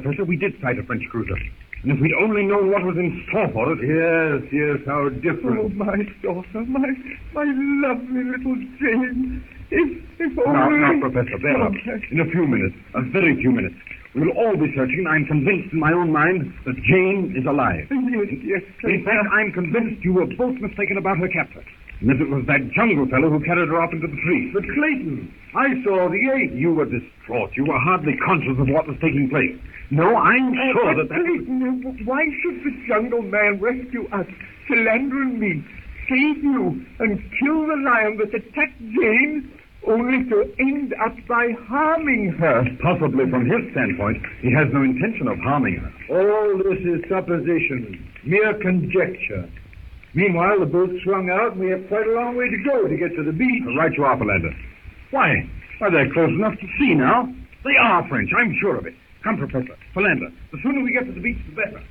Professor. We did sight a French cruiser. And if we'd only known what was in store for us... Yes, how different. Oh, my daughter, my lovely little Jane. If Now, only... Professor, bear up. In a few minutes, a very few minutes, we will all be searching. I'm convinced in my own mind that Jane is alive. Yes, In fact, I'm convinced you were both mistaken about her capture. And that it was that jungle fellow who carried her off into the trees. But Clayton, I saw the ape. You were distraught. You were hardly conscious of what was taking place. No, I'm sure that... Clayton, why should the jungle man rescue us, Philander and me, save you, and kill the lion that attacked Jane, only to end up by harming her? Possibly from his standpoint, he has no intention of harming her. All this is supposition, mere conjecture. Meanwhile, the boat swung out, and we have quite a long way to go to get to the beach. Right you are, Philander. Why, they're close enough to see now. They are French, I'm sure of it. Come, Professor. Philander, the sooner we get to the beach, the better.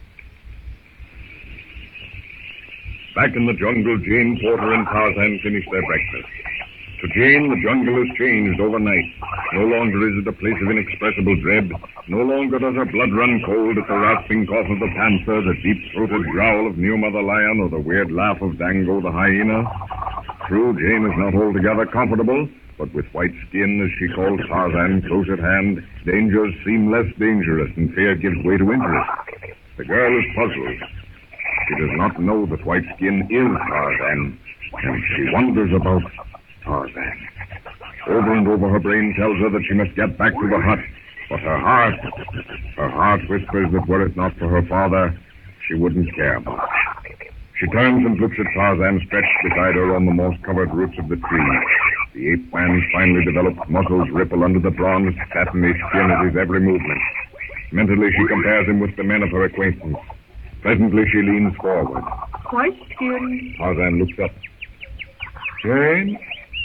Back in the jungle, Jane Porter and Tarzan finished their breakfast. To Jane, the jungle has changed overnight. No longer is it a place of inexpressible dread. No longer does her blood run cold at the rasping cough of the panther, the deep-throated growl of New Mother Lion, or the weird laugh of Dango the hyena. True, Jane is not altogether comfortable, but with White Skin, as she calls Tarzan, close at hand, dangers seem less dangerous and fear gives way to interest. The girl is puzzled. She does not know that White Skin is Tarzan, and she wonders about Tarzan. Over and over her brain tells her that she must get back to the hut, but her heart whispers that were it not for her father, she wouldn't care much. She turns and looks at Tarzan stretched beside her on the moss-covered roots of the tree. The ape-man's finely developed muscles ripple under the bronzed, satiny skin at his every movement. Mentally, she compares him with the men of her acquaintance. Presently, she leans forward. White Skin. Tarzan looks up. Jane?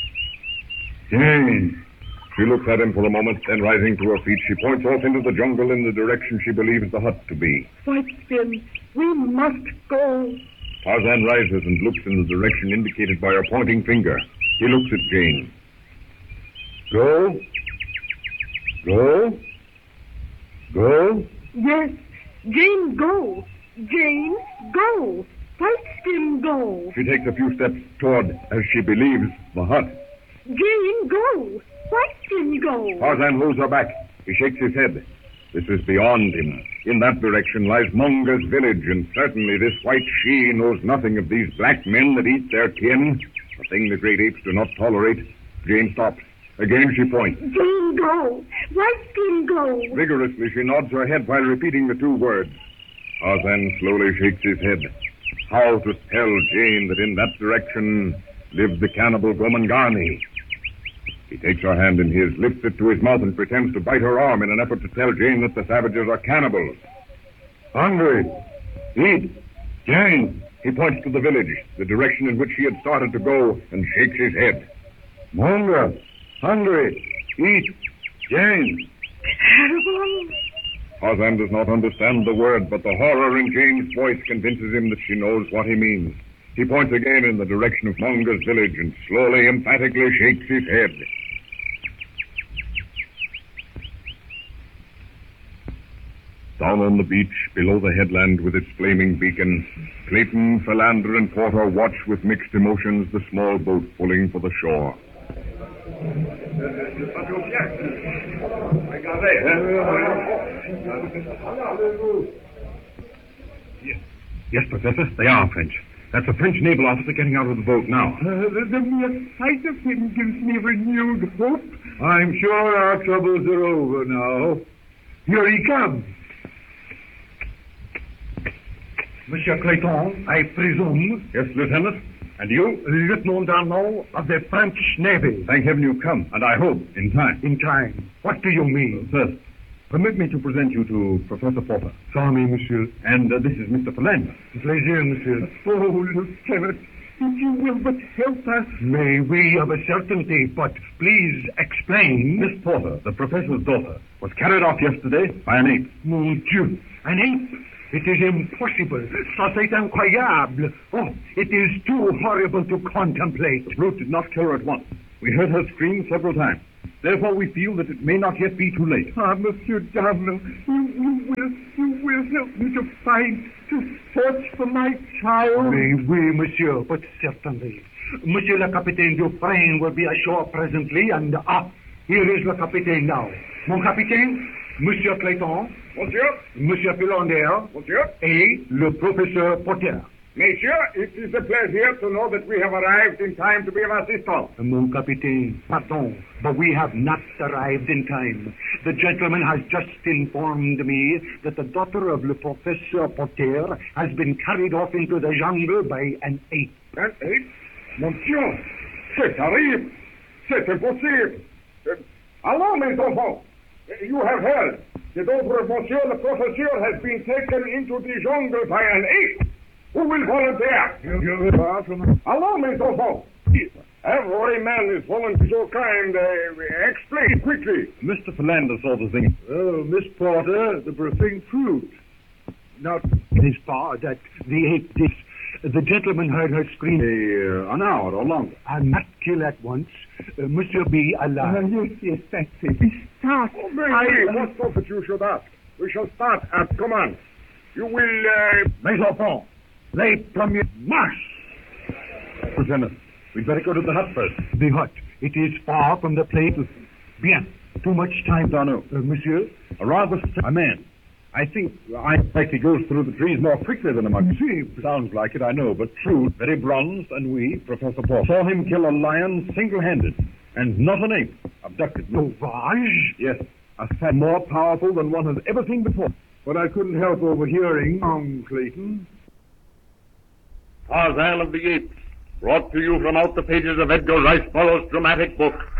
Jane. She looks at him for a moment, then rising to her feet, she points off into the jungle in the direction she believes the hut to be. White Skin, we must go. Tarzan rises and looks in the direction indicated by her pointing finger. He looks at Jane. Go? Go? Go? Yes, Jane, go. Jane, go. White Skin, go. She takes a few steps toward, as she believes, the hut. Jane, go. White Skin, go. Tarzan holds her back. He shakes his head. This is beyond him. In that direction lies Munga's village, and certainly this white she knows nothing of these black men that eat their kin, a thing the great apes do not tolerate. Jane stops. Again she points. Jane, go. White Skin, go. Vigorously she nods her head while repeating the two words. Tarzan slowly shakes his head. How to tell Jane that in that direction lives the cannibal Gomangani? He takes her hand in his, lifts it to his mouth, and pretends to bite her arm in an effort to tell Jane that the savages are cannibals. Hungry. Eat. Jane. He points to the village, the direction in which he had started to go, and shakes his head. Munga. Hungry. Eat. Jane. Cannibal. Tarzan does not understand the word, but the horror in Jane's voice convinces him that she knows what he means. He points again in the direction of Munga's village and slowly, emphatically shakes his head. Down on the beach, below the headland with its flaming beacon, Clayton, Philander, and Porter watch with mixed emotions the small boat pulling for the shore. Yes, Professor, they are French. That's a French naval officer getting out of the boat now. The mere sight of him gives me renewed hope. I'm sure our troubles are over now. Here he comes. Monsieur Clayton, I presume... Yes, Lieutenant. And you? Lieutenant Darnand of the French Navy. Thank heaven you've come, and I hope in time. In time. What do you mean? First, permit me to present you to Professor Porter. Sorry, monsieur. And this is Mr. Philander. Plaisir, monsieur. Oh, Lieutenant, if you will but help us. May we, of a certainty, but please explain. Miss Porter, the professor's daughter, was carried off yesterday by an ape. Mon Dieu, an ape? It is impossible. Ça c'est incroyable. Oh, it is too horrible to contemplate. The brute did not kill her at once. We heard her scream several times. Therefore, we feel that it may not yet be too late. Ah, Monsieur Darnand, you will will help me to search for my child? Oui, monsieur, but certainly. Monsieur le Capitaine Dufresne will be ashore presently, and here is le Capitaine now. Mon Capitaine, Monsieur Clayton, Monsieur? Monsieur Philander, Monsieur? et le Professeur Potter. Monsieur, it is a pleasure to know that we have arrived in time to be of assistance. Mon Capitaine, pardon, but we have not arrived in time. The gentleman has just informed me that the daughter of le Professeur Potter has been carried off into the jungle by an ape. An ape? Monsieur, c'est terrible. C'est impossible. Allons, mes enfants. You have heard. The daughter of Monsieur le Professeur has been taken into the jungle by an ape. Who will volunteer? Allons, mes enfants. Every man is volunteer. So kind. Explain quickly. Mr. Philander saw the thing. Oh, Miss Porter, the thing proved. Not his part that the ape did. The gentleman heard her scream. An hour or longer. And not kill at once. Monsieur be alive. Yes, that's it. Start. Oh, what stuff that you should ask? We shall start at command. You will, Mes enfants, les premiers marche! Lieutenant, we'd better go to the hut first. The hut. It is far from the place. Bien. Too much time. D'Arnaud. Monsieur? A rather a man. I think he goes through the trees more quickly than a monkey. Sounds like it, I know, but true. Very bronzed, and we, Professor Paul, saw him kill a lion single-handed, and not an ape. Abducted. Sauvage? Yes, a fat more powerful than one has ever seen before. But I couldn't help overhearing, Clayton. Tarzan of the Apes, brought to you from out the pages of Edgar Rice Burroughs' dramatic book,